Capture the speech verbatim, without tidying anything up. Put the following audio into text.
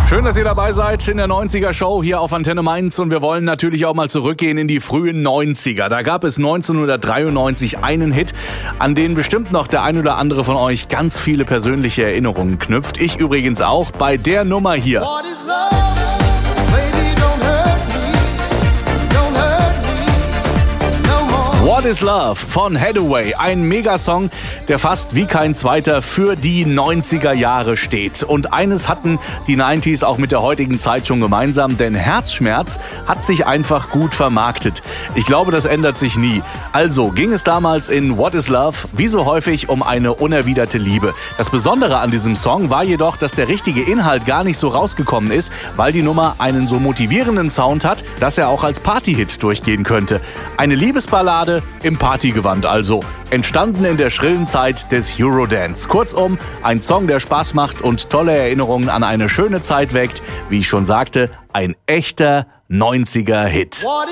Schön, dass ihr dabei seid in der neunziger Show hier auf Antenne Mainz und wir wollen natürlich auch mal zurückgehen in die frühen neunziger. Da gab es neunzehnhundertdreiundneunzig einen Hit, an den bestimmt noch der ein oder andere von euch ganz viele persönliche Erinnerungen knüpft. Ich übrigens auch bei der Nummer hier. What is love? Baby, don't hurt me. Don't hurt me no more. What is Love von Hathaway, ein Megasong, der fast wie kein zweiter für die neunziger Jahre steht. Und eines hatten die neunziger auch mit der heutigen Zeit schon gemeinsam, denn Herzschmerz hat sich einfach gut vermarktet. Ich glaube, das ändert sich nie. Also ging es damals in What is Love wie so häufig um eine unerwiderte Liebe. Das Besondere an diesem Song war jedoch, dass der richtige Inhalt gar nicht so rausgekommen ist, weil die Nummer einen so motivierenden Sound hat, dass er auch als Partyhit durchgehen könnte. Eine Liebesballade im Partygewand also. Entstanden in der schrillen Zeit des Eurodance. Kurzum, ein Song, der Spaß macht und tolle Erinnerungen an eine schöne Zeit weckt. Wie ich schon sagte, ein echter neunziger Hit. What